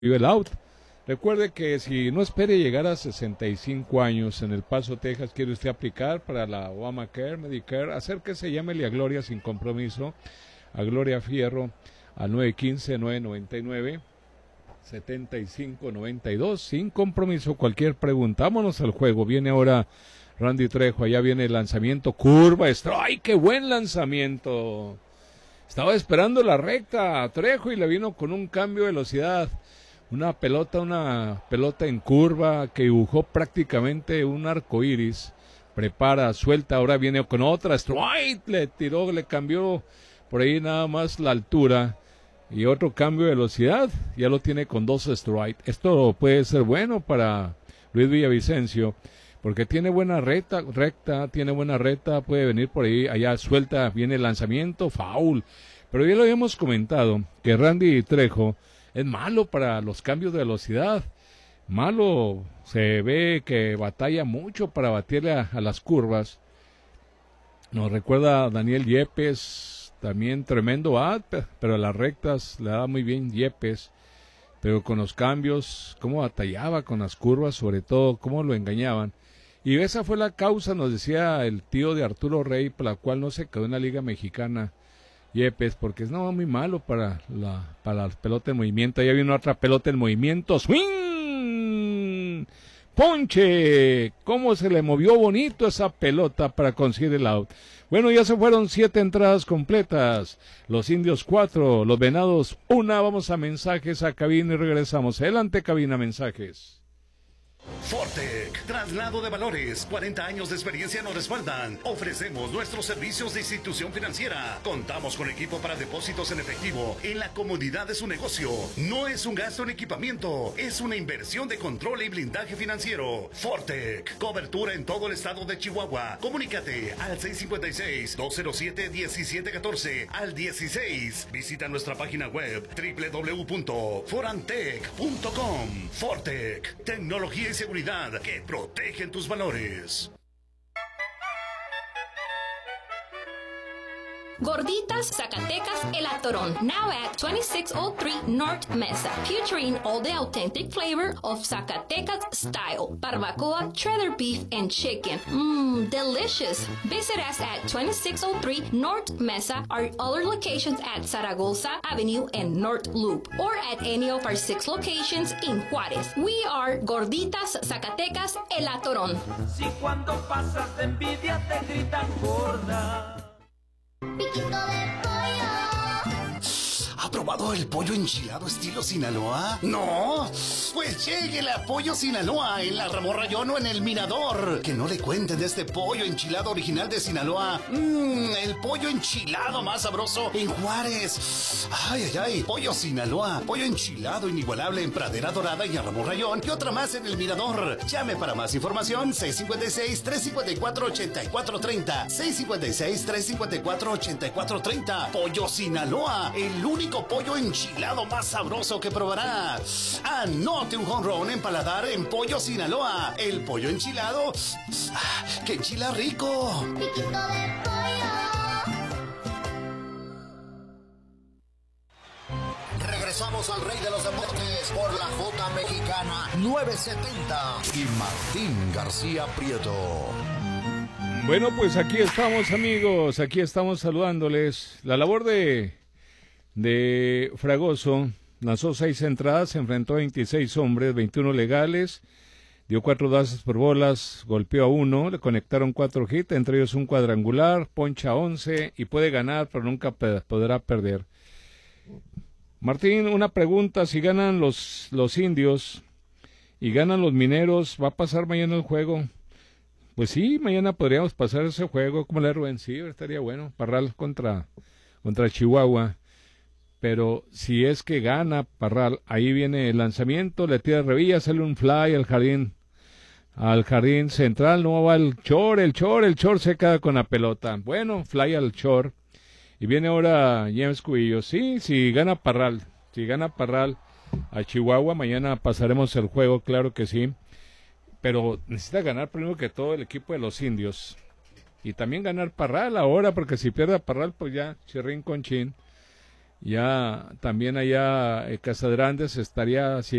el out. Recuerde que si no espere llegar a 65 años en El Paso, Texas, quiere usted aplicar para la Obamacare, Medicare, acérquese, llámele a Gloria sin compromiso, a Gloria Fierro, al 915-999-7592, sin compromiso, cualquier pregunta. Vámonos al juego, viene ahora Randy Trejo, allá viene el lanzamiento, curva, ¡ay, qué buen lanzamiento! Estaba esperando la recta Trejo y le vino con un cambio de velocidad. Una pelota en curva que dibujó prácticamente un arco iris. Prepara, suelta, ahora viene con otra strike, le tiró, le cambió por ahí nada más la altura. Y otro cambio de velocidad, ya lo tiene con 2 strikes. Esto puede ser bueno para Luis Villavicencio, porque tiene buena recta, puede venir por ahí, allá suelta, viene el lanzamiento, foul. Pero ya lo habíamos comentado, que Randy Trejo es malo para los cambios de velocidad, malo, se ve que batalla mucho para batirle a las curvas. Nos recuerda a Daniel Yepes, también tremendo pero a las rectas le da muy bien Yepes, pero con los cambios, cómo batallaba con las curvas, sobre todo cómo lo engañaban. Y esa fue la causa, nos decía el tío de Arturo Rey, por la cual no se quedó en la Liga Mexicana, Yepes, porque es muy malo para la pelota en movimiento. Ya vino otra pelota en movimiento, swing, ponche, cómo se le movió bonito esa pelota para conseguir el out. Bueno, ya se fueron 7 entradas completas, los Indios 4, los Venados 1, vamos a mensajes a cabina y regresamos. Adelante, cabina, mensajes. Fortec, traslado de valores, 40 años de experiencia nos respaldan. Ofrecemos nuestros servicios de institución financiera. Contamos con equipo para depósitos en efectivo en la comodidad de su negocio. No es un gasto en equipamiento, es una inversión de control y blindaje financiero. Fortec, cobertura en todo el estado de Chihuahua. Comunícate al 656-207-1714 al 16. Visita nuestra página web www.forantec.com. Fortec, tecnología y seguridad que protegen tus valores. Gorditas Zacatecas El Atorón, now at 2603 North Mesa, featuring all the authentic flavor of Zacatecas style, barbacoa, cheddar beef, and chicken. Delicious. Visit us at 2603 North Mesa, our other locations at Zaragoza Avenue and North Loop, or at any of our 6 locations in Juárez. We are Gorditas Zacatecas El Atorón. Si cuando pasas de envidia te gritan gorda. Piquito de pollo. ¿Ha probado el pollo enchilado estilo Sinaloa? No, pues lléguele a Pollo Sinaloa en la Ramón Rayón o en el Mirador. Que no le cuenten de este pollo enchilado original de Sinaloa. El pollo enchilado más sabroso en Juárez. Ay, Pollo Sinaloa, pollo enchilado inigualable en Pradera Dorada y a Ramón Rayón y otra más en el Mirador. Llame para más información 656-354-8430. 656-354-8430. Pollo Sinaloa, el único pollo enchilado más sabroso que probará. Anote un home run en paladar en Pollo Sinaloa. El pollo enchilado que enchila rico. Piquito de pollo. Regresamos al Rey de los Deportes por la J Mexicana 970 y Martín García Prieto. Bueno, pues aquí estamos, amigos, aquí estamos saludándoles. La labor de Fragoso, lanzó 6 entradas, se enfrentó a 26 hombres, 21 legales, dio 4 bases por bolas, golpeó a 1, le conectaron 4 hits, entre ellos un cuadrangular, poncha 11 y puede ganar, pero nunca podrá perder. Martín, una pregunta, si ganan los indios y ganan los mineros, ¿va a pasar mañana el juego? Pues sí, mañana podríamos pasar ese juego, como la Rubén, sí, estaría bueno, Parral contra Chihuahua. Pero si es que gana Parral, ahí viene el lanzamiento, le tira Revilla, sale un fly al jardín central, no va el Chor se queda con la pelota. Bueno, fly al Chor, y viene ahora James Cubillo. Sí, si gana Parral a Chihuahua, mañana pasaremos el juego, claro que sí, pero necesita ganar primero que todo el equipo de los indios, y también ganar Parral ahora, porque si pierde a Parral, pues ya, chirrín con chin. Ya también allá Casadrande se estaría